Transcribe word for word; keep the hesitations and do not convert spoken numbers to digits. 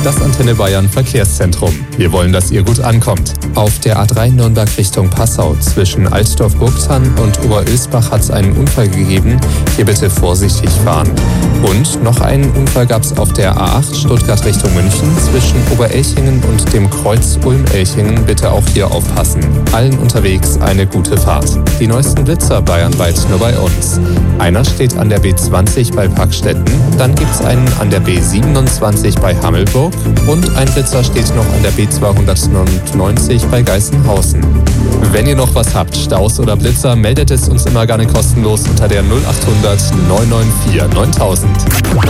Das Antenne Bayern Verkehrszentrum. Wir wollen, dass ihr gut ankommt. Auf der A drei Nürnberg Richtung Passau zwischen Altdorf-Burgthann und Oberösbach hat es einen Unfall gegeben. Hier bitte vorsichtig fahren. Und noch einen Unfall gab es auf der A acht Stuttgart Richtung München zwischen Oberelchingen und dem Kreuz Ulm-Elchingen. Bitte auch hier aufpassen. Allen unterwegs eine gute Fahrt. Die neuesten Blitzer bayernweit nur bei uns. Einer steht an der B zwanzig bei Packstetten, dann gibt es einen an der B siebenundzwanzig bei Hammelburg und ein Blitzer steht noch an der B zweihundertneunundneunzig bei Geißenhausen. Wenn ihr noch was habt, Staus oder Blitzer, meldet es uns immer gerne kostenlos unter der null acht hundert neun neun vier neuntausend.